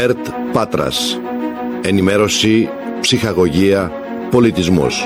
ΕΡΤ Πάτρας. Ενημέρωση, ψυχαγωγία, πολιτισμός.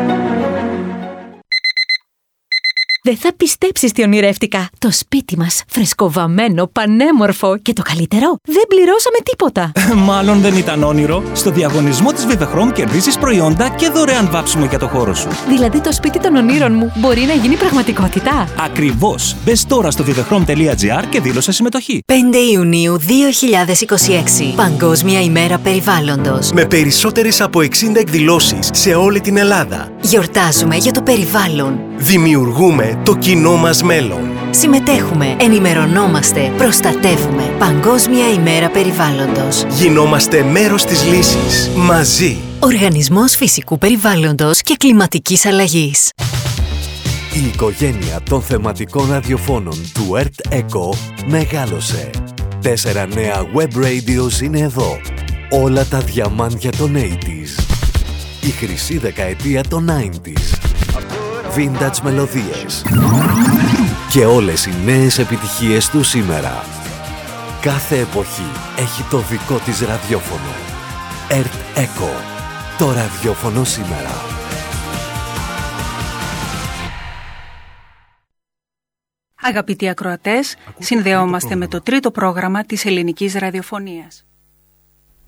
Δεν θα πιστέψεις τι ονειρεύτηκα. Το σπίτι μας, φρεσκοβαμμένο, πανέμορφο και το καλύτερο, δεν πληρώσαμε τίποτα. Μάλλον δεν ήταν όνειρο. Στο διαγωνισμό της Vivechrome κερδίζεις προϊόντα και δωρεάν βάψιμο για το χώρο σου. Δηλαδή το σπίτι των ονείρων μου μπορεί να γίνει πραγματικότητα. Ακριβώς. Μπες τώρα στο vivechrome.gr και δήλωσε συμμετοχή. 5 Ιουνίου 2026. Παγκόσμια ημέρα περιβάλλοντος. Με περισσότερες από 60 εκδηλώσεις σε όλη την Ελλάδα. Γιορτάζουμε για το περιβάλλον. Δημιουργούμε το κοινό μας μέλλον. Συμμετέχουμε, ενημερωνόμαστε, προστατεύουμε. Παγκόσμια ημέρα περιβάλλοντος. Γινόμαστε μέρος της λύσης. Μαζί. Οργανισμός Φυσικού Περιβάλλοντος και Κλιματικής Αλλαγής. Η οικογένεια των θεματικών ραδιοφώνων του ΕΡΤ ΕΚΟ μεγάλωσε. 4 νέα web radios είναι εδώ. Όλα τα διαμάντια των 80s. Η χρυσή δεκαετία των 90s. Vintage μελωδίες. Και όλες οι νέες επιτυχίες του σήμερα. Κάθε εποχή έχει το δικό της ραδιόφωνο. ΕΡΤ ΕΚΟ. Το ραδιόφωνο σήμερα. Αγαπητοί ακροατές, συνδεόμαστε με το τρίτο πρόγραμμα της ελληνικής ραδιοφωνίας.